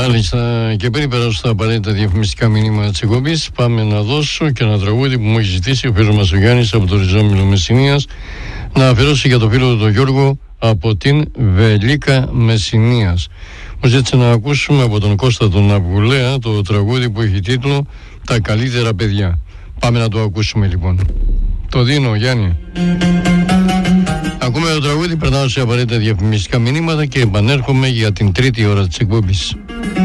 Μάλιστα, και πριν περάσω στα απαραίτητα διαφημιστικά μηνύματα της εκπομπής, πάμε να δώσω και ένα τραγούδι που μου έχει ζητήσει ο φίλος μας ο Γιάννης από το Ριζόμιλο Μεσσηνίας να αφιερώσει για το φίλο του τον Γιώργο από την Βελίκα Μεσσηνίας. Μου ζήτησε να ακούσουμε από τον Κώστα τον Αυγουλέα το τραγούδι που έχει τίτλο «Τα καλύτερα παιδιά». Πάμε να το ακούσουμε λοιπόν. Το δίνω, Γιάννη. Ακούμε το τραγούδι, περνάω σε απαραίτητα διαφημιστικά μηνύματα και επανέρχομαι για την τρίτη ώρα της εκπομπής.